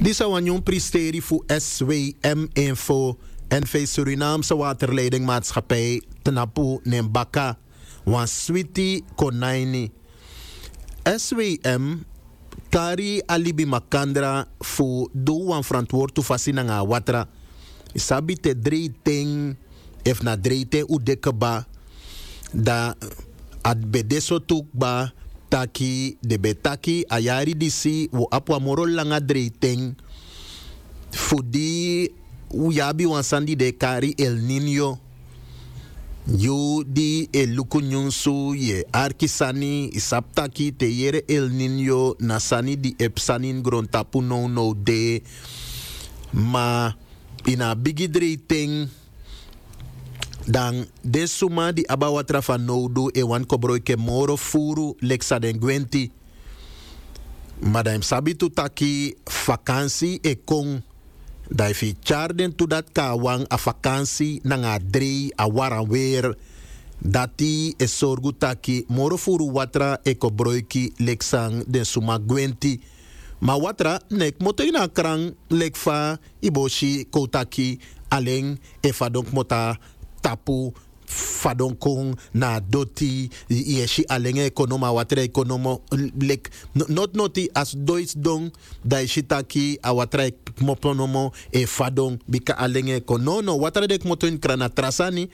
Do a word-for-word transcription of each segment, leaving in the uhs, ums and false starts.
Disa wanneer presteri voor S W M Info N V Surinaamse Waterleidingmaatschappij Tenapu Nembaka wan Switi Konaini. S W M kari alibi makandra fu do wan verantwoord tu fasi nga watra. Isabi te drie ting if na drie te u dekeba da ad bedeso tukba taki de betaki ayari disi wo apwa moro langa drie ting fu di u yabi wan sandi de kari El Niño. Yu di eluku nyunsu ye arkisani isaptaki te yere El Niño nasani di epsanin grontapu no no de ma ina bigi drie ting dan desuma di abawatra van nodu e wan kobroike moro furu leksa den gwenti madam sabitu taki vakantie e kong dai fi charden tu dat kawang a vakantie nanga drie a waran weer dati e sorgu taki moro furu watra e kobroiki leksang den suma gwenti ma watra nek moto ina krang lekfa iboshi kotaki aleng e fadonk mota tapu fadonkong na doti yeshi alenge ekonoma watra ekonomo lek not noti as dois dong da shitaki a watra moponomo e fadong bika alenge ekonono watra dek moto in krana trasani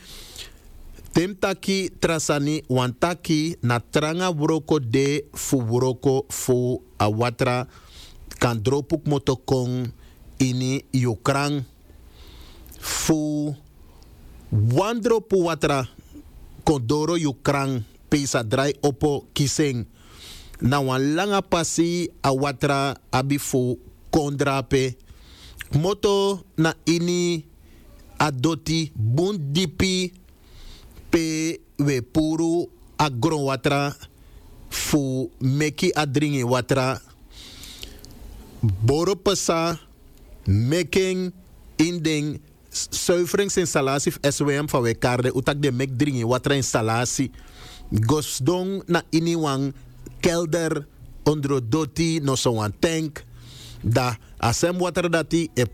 temtaki trasani wantaki na tranga broko de fu broko fu a watra kan dropuk moto kong ini yukrang fu wandropu watra kodoro yukrang pesa drai opo kiseng na wan langa pasi a watra abifu kondrape moto na ini adoti bundipi pe we puru agro watra fu meki adringi watra boro pesa making inding zuiveringsinstallatie S W M van Wekarde utak de mek dringi watra installatie gosdong na iniwang kelder ondro doti no so wan tank da asem water dati e